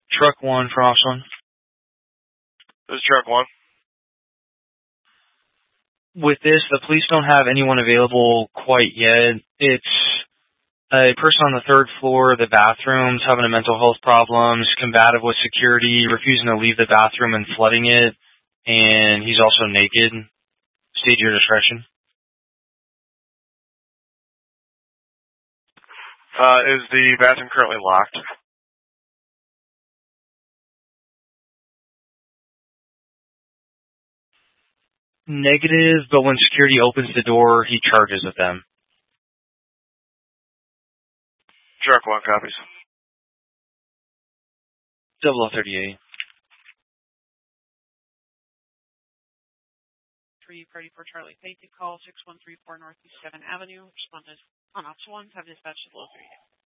Truck 1 for Officer 1. This is Truck 1. With this, the police don't have anyone available quite yet. It's a person on the third floor of the bathrooms having a mental health problems, combative with security, refusing to leave the bathroom and flooding it, and he's also naked. State your discretion. Is the bathroom currently locked? Negative, but when security opens the door, he charges with them. Truck 1 copies. 0038. Party for Charlie Safety call 6134 Northeast 7th Avenue. Responded on Officer 1. Have dispatched to 0038.